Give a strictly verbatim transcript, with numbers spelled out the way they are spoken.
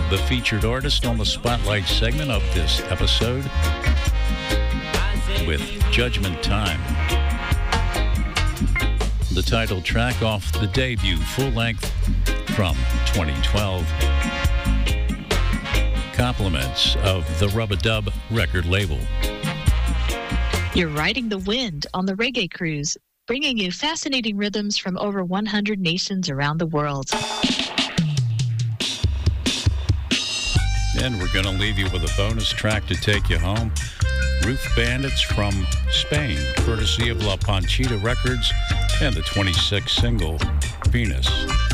the featured artist on the Spotlight segment of this episode with Judgment Time. The title track off the debut full-length from twenty twelve. Compliments of the Rub-a-Dub record label. You're riding the wind on the Reggae Cruise, bringing you fascinating rhythms from over one hundred nations around the world. And we're going to leave you with a bonus track to take you home. Roof Bandits from Spain, courtesy of La Panchita Records, and the twenty-six single, Venus.